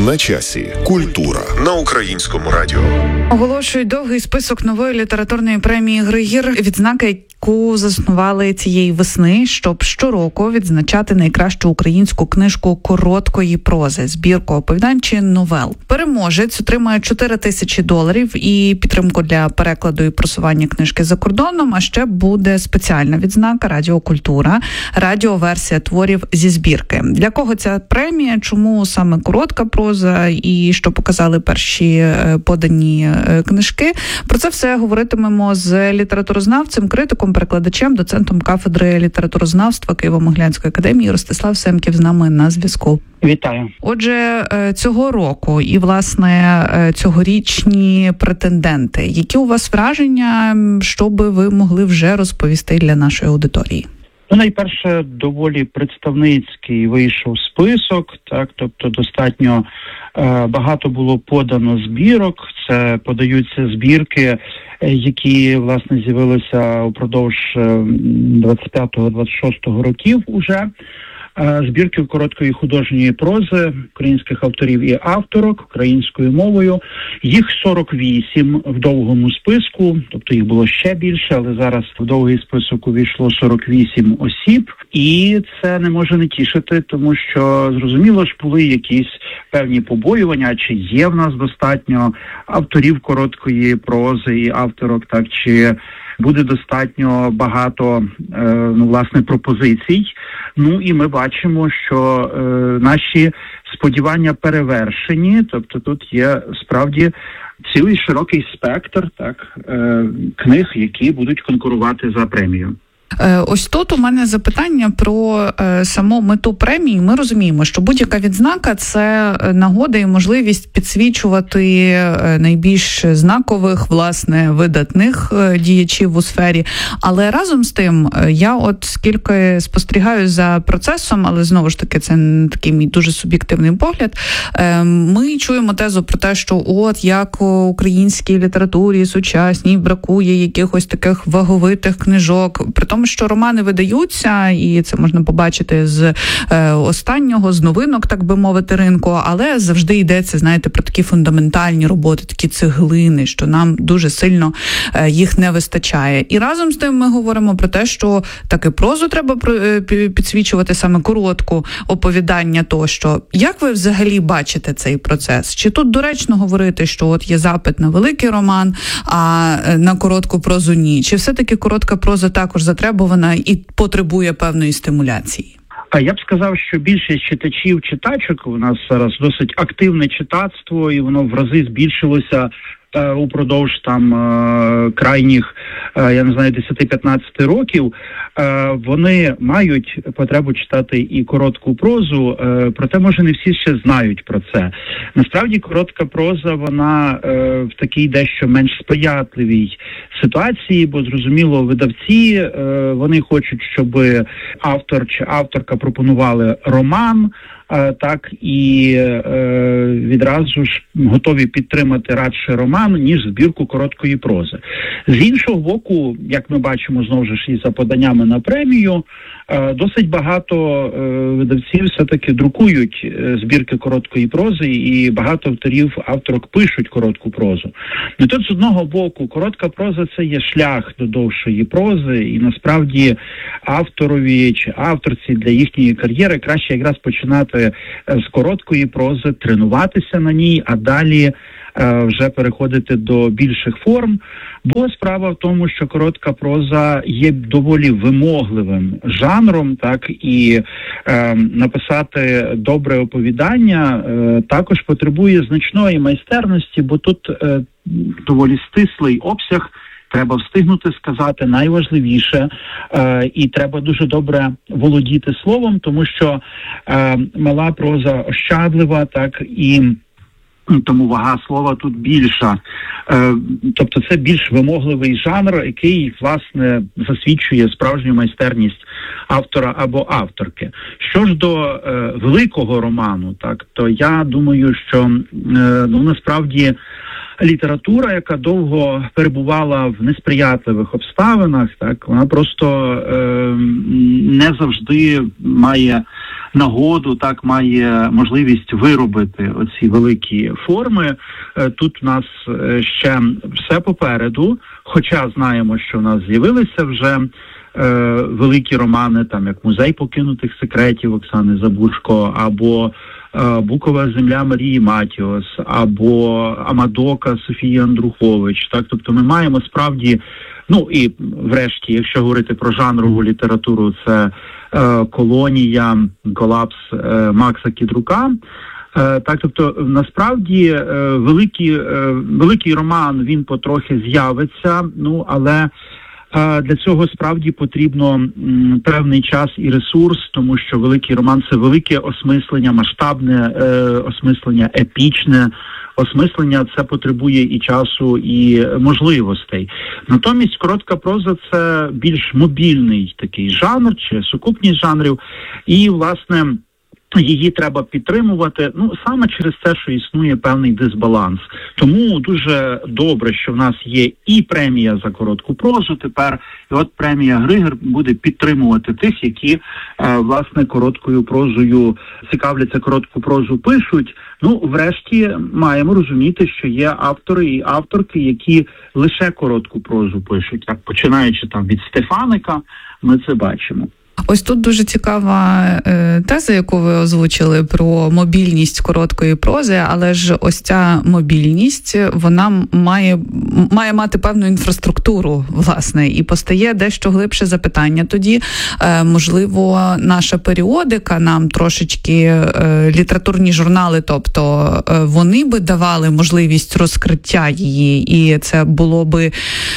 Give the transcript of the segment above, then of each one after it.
На часі. Культура на Українському радіо. Оголошують довгий список нової літературної премії «Григір», відзнака, яку заснували цієї весни, щоб щороку відзначати найкращу українську книжку короткої прози, збірку оповідань чи новел. Переможець отримає $4000 і підтримку для перекладу і просування книжки за кордоном, а ще буде спеціальна відзнака «Радіо Культура», радіоверсія творів зі збірки. Для кого ця премія, чому саме коротка проза і що показали перші подані книжки. Про це все говоритимемо з літературознавцем, критиком, перекладачем, доцентом кафедри літературознавства Києво-Могилянської академії Ростислав Семків з нами на зв'язку. Вітаю. Отже, цього року і, власне, цьогорічні претенденти. Які у вас враження, що би ви могли вже розповісти для нашої аудиторії? Найперше, доволі представницький вийшов список, так, тобто достатньо багато було подано збірок. Це подаються збірки, які, власне, з'явилися упродовж 25-26 років уже. Збірки короткої художньої прози українських авторів і авторок українською мовою. Їх 48 в довгому списку, тобто їх було ще більше, але зараз в довгий список увійшло 48 осіб. І це не може не тішити, тому що, зрозуміло ж, були якісь певні побоювання, чи є в нас достатньо авторів короткої прози і авторок, так, чи буде достатньо багато, власне, пропозицій. Ну і ми бачимо, що наші сподівання перевершені, тобто тут є справді цілий широкий спектр, так, книг, які будуть конкурувати за премію. Ось тут у мене запитання про саму мету премії. Ми розуміємо, що будь-яка відзнака – це нагода і можливість підсвічувати найбільш знакових, власне, видатних діячів у сфері. Але разом з тим, я от скільки спостерігаю за процесом, але знову ж таки, це такий мій дуже суб'єктивний погляд, ми чуємо тезу про те, що от як у українській літературі сучасній бракує якихось таких ваговитих книжок, при тому, що романи видаються, і це можна побачити з останнього, з новинок, так би мовити, ринку, але завжди йдеться, знаєте, про такі фундаментальні роботи, такі цеглини, що нам дуже сильно їх не вистачає. І разом з тим ми говоримо про те, що таки прозу треба підсвічувати, саме коротку оповідання тощо. Як ви взагалі бачите цей процес? Чи тут доречно говорити, що от є запит на великий роман, а на коротку прозу ні? Чи все-таки коротка проза також затребувана і потребує певної стимуляції? Я б сказав, що більшість читачок, у нас зараз досить активне читацтво, і воно в рази збільшилося упродовж крайніх, 10-15 років. Вони мають потребу читати і коротку прозу, проте, може, не всі ще знають про це. Насправді, коротка проза, вона в такій дещо менш сприятливій ситуації, бо, зрозуміло, видавці, вони хочуть, щоб автор чи авторка пропонували роман, так, і відразу ж готові підтримати радше роман, ніж збірку короткої прози. З іншого боку, як ми бачимо, знову ж і за поданнями на премію, досить багато видавців все-таки друкують збірки короткої прози, і багато авторок пишуть коротку прозу. І тут, з одного боку, коротка проза – це є шлях до довшої прози, і насправді авторові чи авторці для їхньої кар'єри краще якраз починати з короткої прози, тренуватися на ній, а далі вже переходити до більших форм. Бо справа в тому, що коротка проза є доволі вимогливим жанром, так, і написати добре оповідання також потребує значної майстерності, бо тут доволі стислий обсяг, треба встигнути сказати найважливіше, і треба дуже добре володіти словом, тому що мала проза ощадлива, так, і тому вага слова тут більша. Тобто це більш вимогливий жанр, який, власне, засвідчує справжню майстерність автора або авторки. Що ж до великого роману, так, то я думаю, що насправді література, яка довго перебувала в несприятливих обставинах, так, вона просто не завжди має нагоду, так, має можливість виробити оці великі форми. Тут в нас ще все попереду, хоча знаємо, що в нас з'явилися вже великі романи, там як «Музей покинутих секретів» Оксани Забужко, або «Букова земля» Марії Матіос, або «Амадока» Софії Андрухович. Так, тобто ми маємо справді, ну і врешті, якщо говорити про жанрову літературу, це «Колонія», «Колапс» Макса Кідрука. Так, тобто, насправді, великий роман, він потрохи з'явиться, ну, але для цього справді потрібно певний час і ресурс, тому що великий роман – це велике осмислення, масштабне осмислення, епічне осмислення, це потребує і часу, і можливостей. Натомість коротка проза – це більш мобільний такий жанр, чи сукупність жанрів, і, власне, її треба підтримувати, ну, саме через те, що існує певний дисбаланс. Тому дуже добре, що в нас є і премія за коротку прозу тепер, і от премія Григор буде підтримувати тих, які, власне, короткою прозою цікавляться, коротку прозу пишуть. Ну, врешті, маємо розуміти, що є автори і авторки, які лише коротку прозу пишуть. Так, починаючи там від Стефаника, ми це бачимо. Ось тут дуже цікава теза, яку ви озвучили про мобільність короткої прози, але ж ось ця мобільність, вона має мати певну інфраструктуру, власне, і постає дещо глибше запитання. Тоді, можливо, наша періодика, нам трошечки літературні журнали, тобто вони би давали можливість розкриття її, і це було би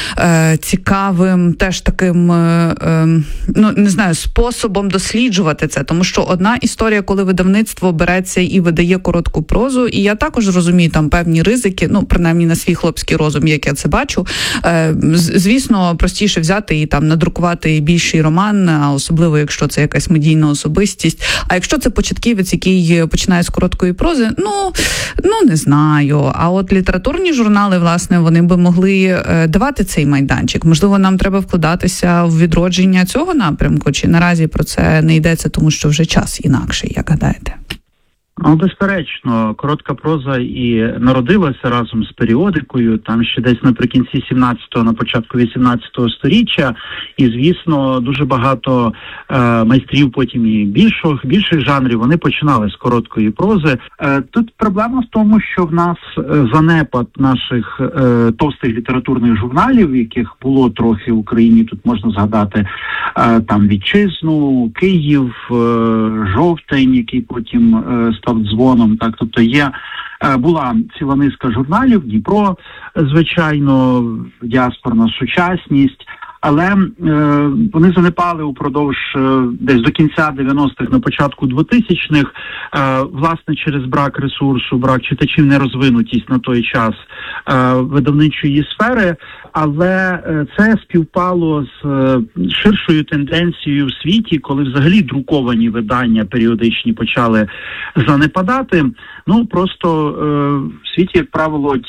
цікавим теж таким, ну, не знаю, способом досліджувати це, тому що одна історія, коли видавництво береться і видає коротку прозу, і я також розумію там певні ризики, ну, принаймні на свій хлопський розум, як я це бачу. Звісно, простіше взяти і там надрукувати більший роман, а особливо, якщо це якась медійна особистість. А якщо це початківець, який починає з короткої прози, ну, не знаю. А от літературні журнали, власне, вони би могли давати цей майданчик. Можливо, нам треба вкладатися в відродження цього напрямку, чи наразі про це не йдеться, тому що вже час інакший, як гадаєте? Ну, безперечно, коротка проза і народилася разом з періодикою, там ще десь наприкінці 17-го, на початку 18-го сторіччя, і, звісно, дуже багато майстрів потім і більших жанрів, вони починали з короткої прози. Тут проблема в тому, що в нас занепад наших товстих літературних журналів, яких було трохи в Україні, тут можна згадати там «Вітчизну», «Київ», «Жовтень», який потім став «Дзвоном», так, тобто була ціла низка журналів, «Дніпро», звичайно, «Діаспорна сучасність», але вони занепали упродовж десь до кінця 90-х, на початку 2000-х, власне, через брак ресурсу, брак читачів, нерозвинутість на той час видавничої сфери, але це співпало з ширшою тенденцією в світі, коли взагалі друковані видання періодичні почали занепадати. Ну, просто в світі, як правило,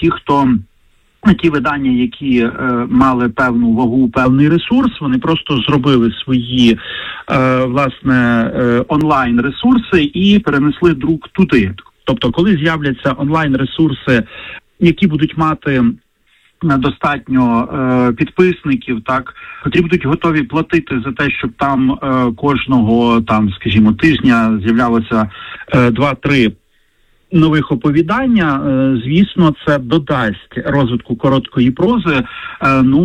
ті видання, які мали певну вагу, певний ресурс, вони просто зробили свої, власне, онлайн-ресурси і перенесли друк туди. Тобто, коли з'являться онлайн-ресурси, які будуть мати достатньо підписників, так, котрі будуть готові платити за те, щоб там кожного, там, скажімо, тижня з'являлося 2-3 нових оповідання, звісно, це додасть розвитку короткої прози. Ну,